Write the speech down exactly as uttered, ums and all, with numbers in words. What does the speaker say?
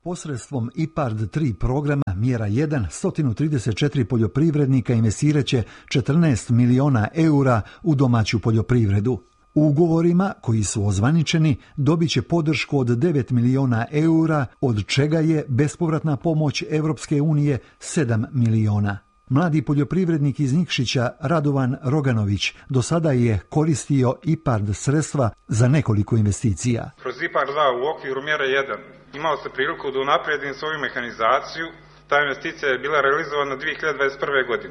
Posredstvom I P A R D tri programa mjera jedan, sto trideset četiri poljoprivrednika investirat će četrnaest miliona eura u domaću poljoprivredu. U ugovorima koji su ozvaničeni dobit će podršku od devet miliona eura, od čega je bespovratna pomoć Europske unije sedam miliona. Mladi poljoprivrednik iz Nikšića Radovan Roganović do sada je koristio I P A R D sredstva za nekoliko investicija. Kroz I P A R D dva u okviru mjere jedan imao se priliku da unaprijedim svoju mehanizaciju. Ta investicija je bila realizovana dvije hiljade dvadeset prve. godine.